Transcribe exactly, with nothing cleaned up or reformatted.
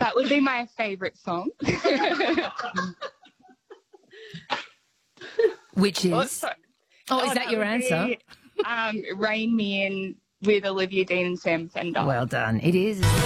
That would be my favourite song. Which Oh, is? sorry. Oh, Oh, is that, your would answer? be, um, Rain Me In with Olivia Dean and Sam Fender. Well done. It is.